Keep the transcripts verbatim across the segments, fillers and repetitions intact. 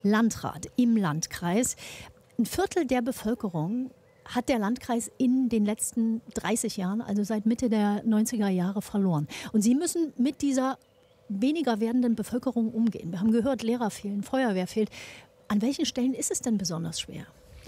Landrat im Landkreis. Ein Viertel der Bevölkerung hat der Landkreis in den letzten dreißig Jahren, also seit Mitte der neunziger Jahre, verloren. Und Sie müssen mit dieser weniger werdenden Bevölkerung umgehen. Wir haben gehört, Lehrer fehlen, Feuerwehr fehlt. An welchen Stellen ist es denn besonders schwer?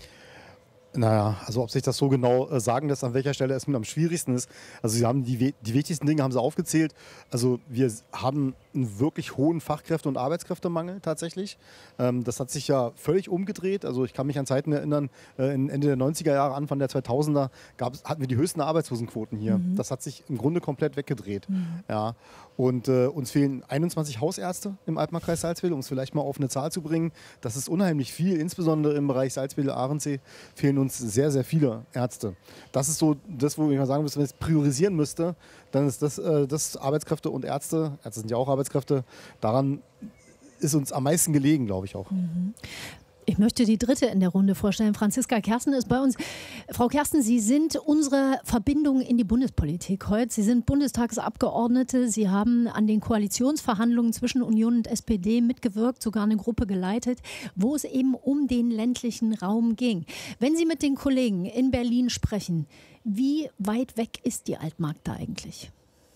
Naja, also ob sich das so genau äh, sagen lässt, an welcher Stelle es mit am schwierigsten ist. Also Sie haben die, die wichtigsten Dinge haben Sie aufgezählt. Also wir haben einen wirklich hohen Fachkräfte- und Arbeitskräftemangel tatsächlich. Ähm, das hat sich ja völlig umgedreht. Also ich kann mich an Zeiten erinnern, äh, Ende der neunziger Jahre, Anfang der zweitausender gab's, hatten wir die höchsten Arbeitslosenquoten hier. Mhm. Das hat sich im Grunde komplett weggedreht. Mhm. Ja. Und äh, uns fehlen einundzwanzig Hausärzte im Altmarkkreis Salzwedel, um es vielleicht mal auf eine Zahl zu bringen. Das ist unheimlich viel, insbesondere im Bereich Salzwedel-Ahrensee fehlen uns sehr, sehr viele Ärzte. Das ist so das, wo ich mal sagen müsste, wenn ich es priorisieren müsste, dann ist das, äh, das Arbeitskräfte und Ärzte, Ärzte sind ja auch Arbeitskräfte, daran ist uns am meisten gelegen, glaube ich auch. Mhm. Ich möchte die dritte in der Runde vorstellen. Franziska Kersten ist bei uns. Frau Kersten, Sie sind unsere Verbindung in die Bundespolitik heute. Sie sind Bundestagsabgeordnete. Sie haben an den Koalitionsverhandlungen zwischen Union und S P D mitgewirkt, sogar eine Gruppe geleitet, wo es eben um den ländlichen Raum ging. Wenn Sie mit den Kollegen in Berlin sprechen, wie weit weg ist die Altmark da eigentlich?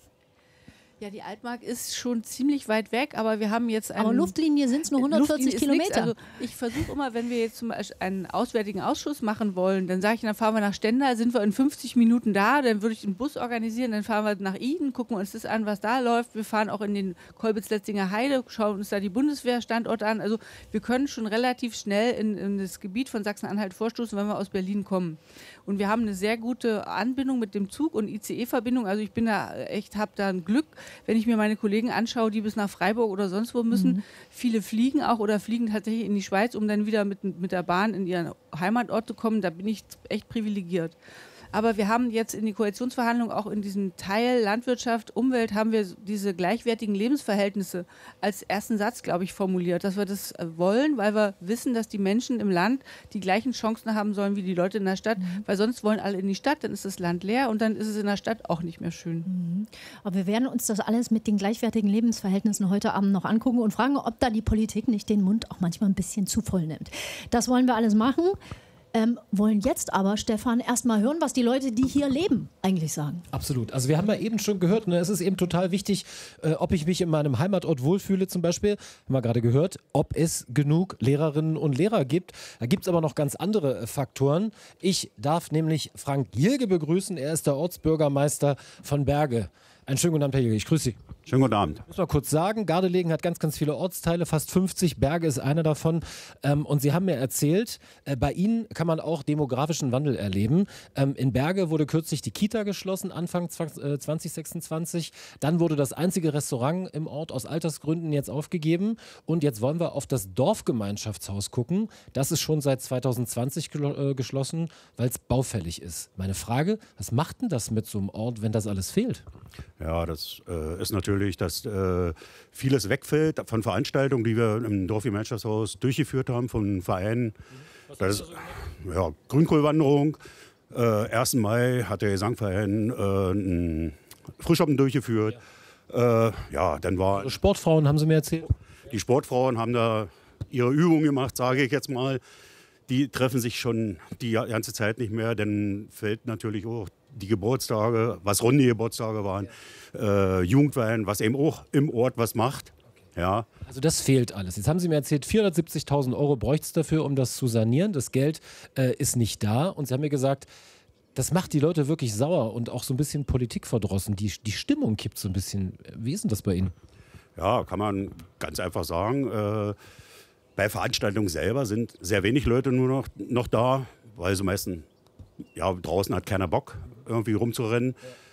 Ja, die Altmark ist schon ziemlich weit weg, aber wir haben jetzt einen... Aber Luftlinie sind es nur hundertvierzig Kilometer. Also ich versuche immer, wenn wir jetzt zum Beispiel einen auswärtigen Ausschuss machen wollen, dann sage ich, dann fahren wir nach Stendal, sind wir in fünfzig Minuten da, dann würde ich einen Bus organisieren, dann fahren wir nach Iden, gucken uns das an, was da läuft. Wir fahren auch in den Kolbitz-Letzinger Heide, schauen uns da die Bundeswehrstandorte an. Also wir können schon relativ schnell in, in das Gebiet von Sachsen-Anhalt vorstoßen, wenn wir aus Berlin kommen. Und wir haben eine sehr gute Anbindung mit dem Zug und I C E-Verbindung. Also ich bin da echt, habe da ein Glück, wenn ich mir meine Kollegen anschaue, die bis nach Freiburg oder sonst wo müssen. Mhm. Viele fliegen auch oder fliegen tatsächlich in die Schweiz, um dann wieder mit, mit der Bahn in ihren Heimatort zu kommen. Da bin ich echt privilegiert. Aber wir haben jetzt in die Koalitionsverhandlungen auch in diesem Teil Landwirtschaft, Umwelt haben wir diese gleichwertigen Lebensverhältnisse als ersten Satz, glaube ich, formuliert, dass wir das wollen, weil wir wissen, dass die Menschen im Land die gleichen Chancen haben sollen wie die Leute in der Stadt, mhm. weil sonst wollen alle in die Stadt, dann ist das Land leer und dann ist es in der Stadt auch nicht mehr schön. Mhm. Aber wir werden uns das alles mit den gleichwertigen Lebensverhältnissen heute Abend noch angucken und fragen, ob da die Politik nicht den Mund auch manchmal ein bisschen zu voll nimmt. Das wollen wir alles machen. Ähm, wollen jetzt aber, Stefan, erstmal hören, was die Leute, die hier leben, eigentlich sagen. Absolut. Also wir haben ja eben schon gehört, ne, es ist eben total wichtig, äh, ob ich mich in meinem Heimatort wohlfühle zum Beispiel. Haben wir gerade gehört, ob es genug Lehrerinnen und Lehrer gibt. Da gibt es aber noch ganz andere äh, Faktoren. Ich darf nämlich Frank Gierge begrüßen. Er ist der Ortsbürgermeister von Berge. Einen schönen guten Abend, Herr Gierge. Ich grüße Sie. Schönen guten Abend. Ich muss mal kurz sagen, Gardelegen hat ganz, ganz viele Ortsteile, fast fünfzig, Berge ist einer davon. Ähm, und Sie haben mir erzählt, äh, bei Ihnen kann man auch demografischen Wandel erleben. Ähm, in Berge wurde kürzlich die Kita geschlossen, Anfang zwanzig sechsundzwanzig. Dann wurde das einzige Restaurant im Ort aus Altersgründen jetzt aufgegeben. Und jetzt wollen wir auf das Dorfgemeinschaftshaus gucken. Das ist schon seit zweitausendzwanzig gel- äh, geschlossen, weil es baufällig ist. Meine Frage, was macht denn das mit so einem Ort, wenn das alles fehlt? Ja, das äh, ist natürlich, dass äh, vieles wegfällt von Veranstaltungen, die wir im Dorfgemeinschaftshaus durchgeführt haben, von Vereinen. Was das ist das? Ja, Grünkohlwanderung. Äh, ersten Mai hat der Gesangverein äh, einen Frühschoppen durchgeführt. Ja, äh, ja dann war also Sportfrauen haben Sie mir erzählt? Die Sportfrauen haben da ihre Übungen gemacht, sage ich jetzt mal. Die treffen sich schon die ganze Zeit nicht mehr, dann fällt natürlich auch die Geburtstage, was runde Geburtstage waren, äh, Jugendweihen, was eben auch im Ort was macht. Ja. Also das fehlt alles. Jetzt haben Sie mir erzählt, vierhundertsiebzigtausend Euro bräuchte es dafür, um das zu sanieren. Das Geld äh, ist nicht da. Und Sie haben mir gesagt, das macht die Leute wirklich sauer und auch so ein bisschen politikverdrossen. Die, die Stimmung kippt so ein bisschen. Wie ist denn das bei Ihnen? Ja, kann man ganz einfach sagen. Äh, bei Veranstaltungen selber sind sehr wenig Leute nur noch, noch da, weil sie meistens, ja, draußen hat keiner Bock, irgendwie rumzurennen.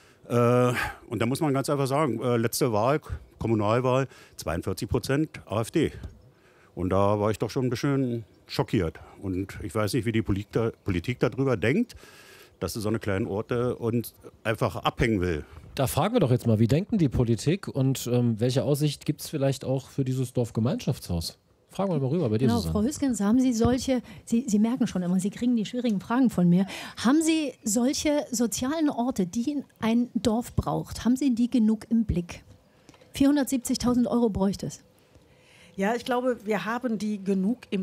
Ja. Äh, und da muss man ganz einfach sagen, äh, letzte Wahl, Kommunalwahl, zweiundvierzig Prozent AfD. Und da war ich doch schon ein bisschen schockiert. Und ich weiß nicht, wie die Politik, da, Politik darüber denkt, dass sie so eine kleinen Orte und einfach abhängen will. Da fragen wir doch jetzt mal, wie denkt denn die Politik und ähm, welche Aussicht gibt es vielleicht auch für dieses Dorfgemeinschaftshaus? Fragen wir mal rüber bei dir, genau, Susanne. Frau Hüskens, haben Sie solche, Sie, Sie merken schon immer, Sie kriegen die schwierigen Fragen von mir. Haben Sie solche sozialen Orte, die ein Dorf braucht, haben Sie die genug im Blick? vierhundertsiebzigtausend Euro bräuchte es. Ja, ich glaube, wir haben die genug im